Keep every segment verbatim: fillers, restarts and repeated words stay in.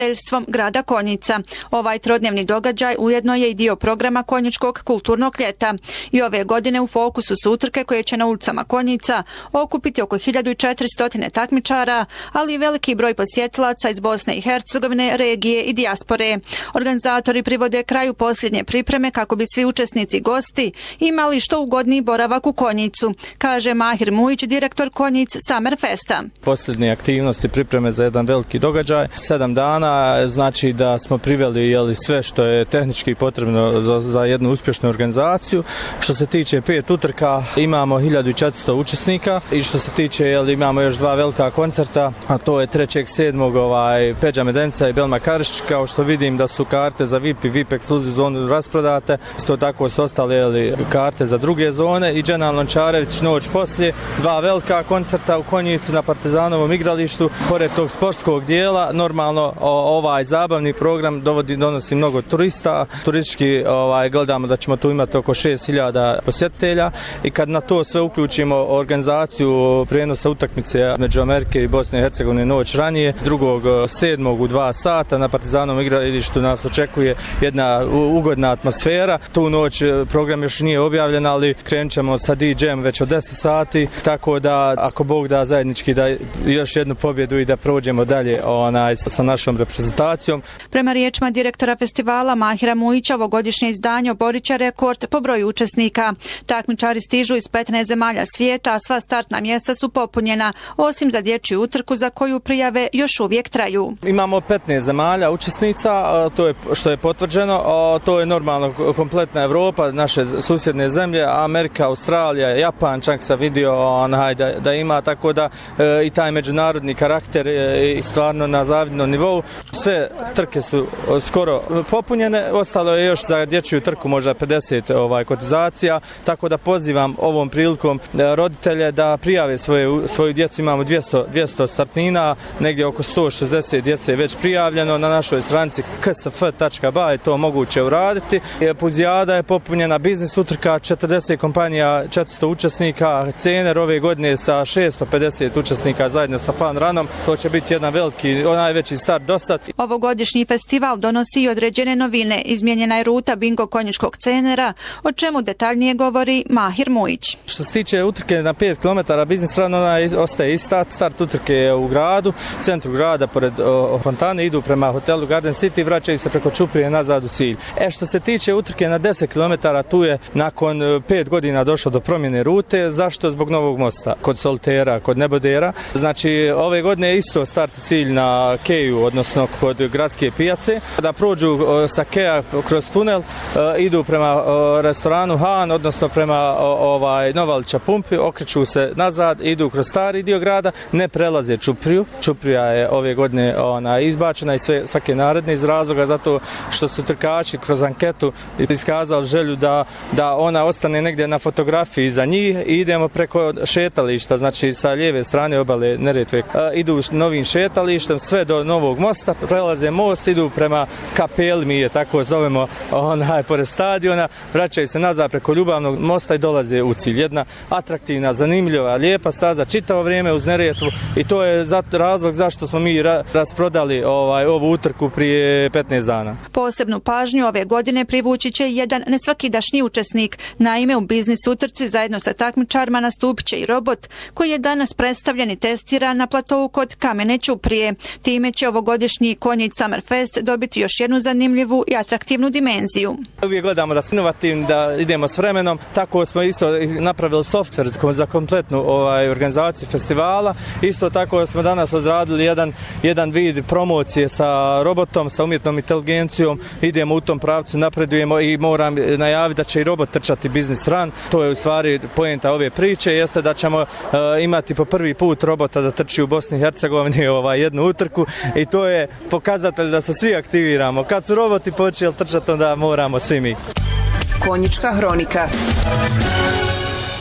prijateljstvom grada Konjica. Ovaj trodnevni događaj ujedno je i dio programa Konjičkog kulturnog ljeta. I ove godine u fokusu su utrke koje će na ulicama Konjica okupiti oko hiljadu četiristo takmičara, ali i veliki broj posjetilaca iz Bosne i Hercegovine, regije i dijaspore. Organizatori privode kraju posljednje pripreme kako bi svi učesnici i gosti imali što ugodniji boravak u Konjicu, kaže Mahir Mujić, direktor Konjic Summer Festa. Posljednje aktivnosti pripreme za jedan veliki događaj. Sedam dana znači da smo priveli jeli, sve što je tehnički potrebno za, za jednu uspješnu organizaciju. Što se tiče pet utrka imamo hiljadu četiristo učesnika i što se tiče jeli, imamo još dva velika koncerta, a to je trećeg sedmog ovaj, Peđa Medenica i Belma Karišć. Kao što vidim da su karte za V I P i V I P ekskluziv zonu rasprodate, isto tako su ostale jeli, karte za druge zone i Dženan Lončarević noć poslije, dva velika koncerta u Konjicu na Partizanovom igralištu. Pored tog sportskog dijela, normalno o, ovaj zabavni program dovodi, donosi mnogo turista. Turistički ovaj, gledamo da ćemo tu imati oko šest hiljada posjetitelja i kad na to sve uključimo organizaciju prijenosa utakmice među Amerike i Bosne i Hercegovine noć ranije, drugog sedmog u dva sata na Partizanovom igralištu nas očekuje jedna ugodna atmosfera. Tu noć program još nije objavljen, ali krenut ćemo sa D J-em već od deset sati, tako da ako Bog da zajednički da još jednu pobjedu i da prođemo dalje onaj, sa našom reprezentacijom. Prema riječima direktora festivala Mahira Mujića, ovogodišnje izdanje oborit će rekord po broju učesnika. Takmičari stižu iz petnaest zemalja svijeta, a sva startna mjesta su popunjena, osim za dječju utrku za koju prijave još uvijek traju. Imamo petnaest zemalja učesnica, to je što je potvrđeno, to je normalno kompletna Evropa, naše susjedne zemlje, Amerika, Australija, Japan, čak sam vidio onaj, da, da ima, tako da e, i taj međunarodni karakter je i stvarno na zavidnom nivou. Sve trke su skoro popunjene, ostalo je još za dječju trku možda pedeset ovaj, kotizacija, tako da pozivam ovom prilikom roditelje da prijave svoje, svoju djecu. Imamo dvjesto, dvjesto startnina, negdje oko sto šezdeset djece je već prijavljeno na našoj stranici k s f tačka b a je to moguće uraditi. Puzijada je popunjena, biznis utrka, četrdeset kompanija, četiristo učesnika, cener ove godine sa šesto pedeset učesnika zajedno sa Fun Runom. To će biti jedan veliki, najveći start do sad. Ovogodišnji festival donosi i određene novine. Izmijenjena je ruta bingo konjičkog cenera, o čemu detaljnije govori Mahir Mujić. Što se tiče utrke na pet kilometara, biznis run ona ostaje ista. Start utrke je u gradu, centru grada, pored o, fontane, idu prema hotelu Garden City, vraćaju se preko Čuprije nazad u cilj. E što se tiče utrke na deset kilometara, tu je nakon pet godina došlo do promjene rute. Zašto? Zbog novog mosta kod Soltera, kod Nebodera. Znači ove godine je isto start cilj na Keju, odnosno kod gradske pijace. Da prođu sa Keja kroz tunel, idu prema restoranu Han, odnosno prema ovaj Novalića pumpi, okreću se nazad, idu kroz stari dio grada, ne prelaze Čupriju. Čuprija je ove godine ona izbačena i sve svake naredne iz razloga zato što su trkači kroz anketu iskazali želju da da ona ostane negdje na fotografiji za njih i idemo preko šetališta, znači sa lijeve strane obale Neretve. E, idu novim šetalištem sve do novog mosta, prelaze most, idu prema kapeli, mi je tako zovemo, onaj pored stadiona, vraćaju se nazad preko Ljubavnog mosta i dolaze u cilj. Jedna atraktivna, zanimljiva, lijepa staza čitavo vrijeme uz Neretvu i to je zato razlog zašto smo mi ra rasprodali ovaj ovu utrku prije petnaest dana. Posebnu pažnju ove godine privući će jedan nesvakidašnji učesnik. Naime, u biznis utrci zajedno sa takmičarima nastupit će i robot koji je danas predstavljen i testiran na platovu kod Kamene Ćuprije. Time će ovogodišnji Konjic Summer Fest dobiti još jednu zanimljivu i atraktivnu dimenziju. Uvijek gledamo da smo inovativni, da idemo s vremenom. Tako smo isto napravili softver za kompletnu ovaj, organizaciju festivala. Isto tako smo danas odradili jedan, jedan vid promocije sa robotom, sa umjetnom inteligencijom. Idemo u tom pravcu, napredujemo i moram najaviti da će i robot trčati biznis run. To je u stvari poenta ove priče, jeste da ćemo uh, imati po prvi put robota da trči u Bosni i Hercegovini ovaj, jednu utrku i to je pokazatelj da se svi aktiviramo. Kad su roboti počeli trčati, onda moramo svi mi. Konjička hronika.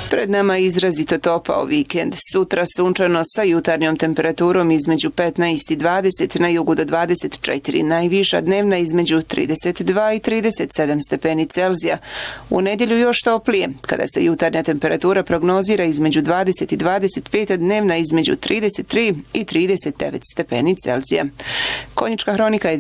Pred nama je izrazito topao vikend. Sutra sunčano sa jutarnjom temperaturom između petnaest i dvadeset, na jugu do dvadeset četiri, najviša dnevna između trideset dva i trideset sedam stepeni Celzija. U nedjelju još toplije, kada se jutarnja temperatura prognozira između dvadeset i dvadeset pet, dnevna između trideset tri i trideset devet stepeni Celzija. Konjička hronika je